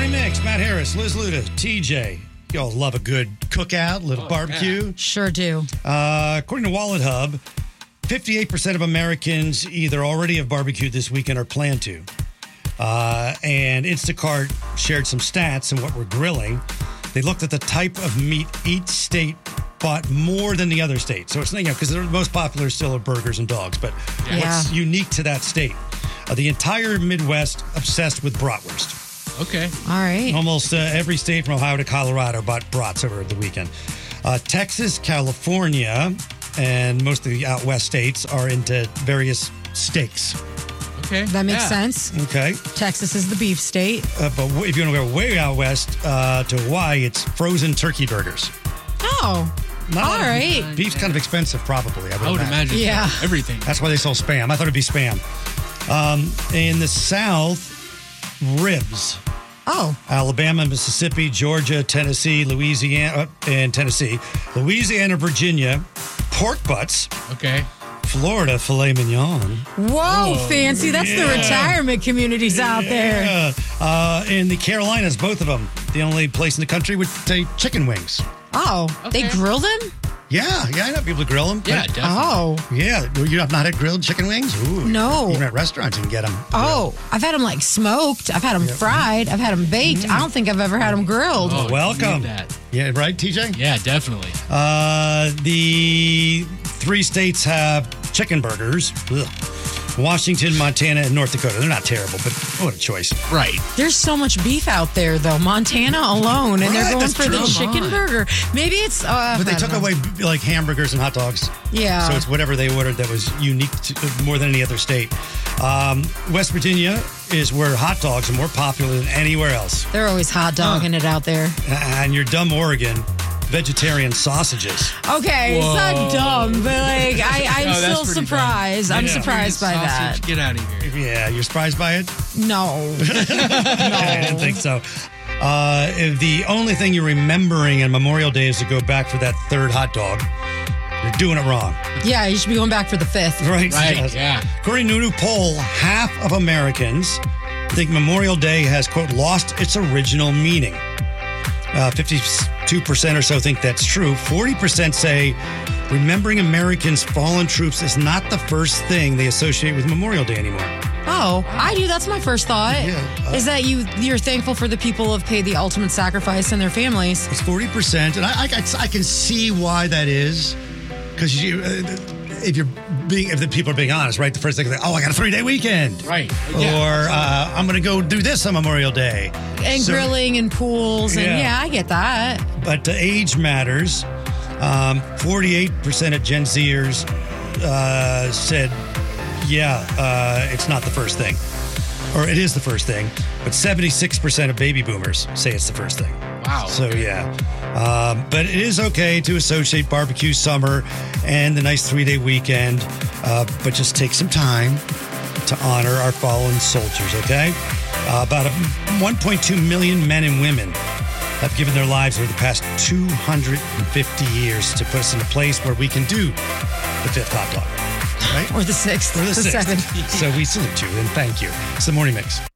Morning Mix, Matt Harris, Liz Luda, TJ. Y'all love a good cookout, little barbecue. Yeah. Sure do. According to Wallet Hub, 58% of Americans either already have barbecued this weekend or plan to. And Instacart shared some stats on what we're grilling. They looked at the type of meat each state bought more than the other state. So it's, because the most popular still are burgers and dogs, but what's unique to that state? The entire Midwest obsessed with bratwurst. Okay. All right. Almost every state from Ohio to Colorado bought brats over the weekend. Texas, California, and most of the out west states are into various steaks. Okay. That makes sense. Okay. Texas is the beef state. But if you want to go way out west to Hawaii, it's frozen turkey burgers. Oh. All right. Beef's kind of expensive, probably. I would imagine. Yeah. So. Everything. That's why they sell Spam. I thought it'd be Spam. In the South, ribs. Oh. Alabama, Mississippi, Georgia, Tennessee, Louisiana, Louisiana, Virginia, pork butts. Okay. Florida, filet mignon. Whoa, fancy. That's the retirement communities out there. Yeah. In the Carolinas, both of them. The only place in the country would say chicken wings. Oh, they grill them? Yeah, I know people grill them. Yeah, definitely. Oh. Yeah, you have not had grilled chicken wings? Ooh, no. Even at restaurants you can get them. Oh, I've had them smoked. I've had them fried. I've had them baked. I don't think I've ever had them grilled. Oh, welcome. That. Yeah, right, TJ? Yeah, definitely. The 3 states have chicken burgers. Ugh. Washington, Montana, and North Dakota. They're not terrible, but what a choice. Right. There's so much beef out there, though. Montana alone, and they're going for the chicken burger. Maybe it's... but they took away hamburgers and hot dogs. Yeah. So it's whatever they ordered that was unique to more than any other state. West Virginia is where hot dogs are more popular than anywhere else. They're always hot dogging it out there. And your dumb Oregon, vegetarian sausages. Okay, it's not dumb, but I'm still surprised. I'm surprised by that. Get out of here. Yeah, you're surprised by it? No. No. I didn't think so. If the only thing you're remembering in Memorial Day is to go back for that third hot dog, you're doing it wrong. Yeah, you should be going back for the 5th. Right, yes. Yeah. According to a new poll, half of Americans think Memorial Day has, quote, lost its original meaning. 52% or so think that's true. 40% say remembering Americans' fallen troops is not the first thing they associate with Memorial Day anymore. Oh, I do. That's my first thought. Yeah, is that you're thankful for the people who have paid the ultimate sacrifice and their families. It's 40%, and I can see why that is, because if the people are being honest, right? The first thing is I got a 3-day weekend, right? Yeah. Or I'm going to go do this on Memorial Day, and grilling and pools, and I get that. But age matters. 48% of Gen Zers said, it's not the first thing, or it is the first thing. But 76% of baby boomers say it's the first thing. Wow. So but it is okay to associate barbecue, summer, and the nice 3-day weekend. But just take some time to honor our fallen soldiers. Okay. About 1.2 million men and women have given their lives over the past 250 years to put us in a place where we can do the 5th hot dog. Right? Or the 6th. Or the 6th. 7th. So we salute you and thank you. It's the Morning Mix.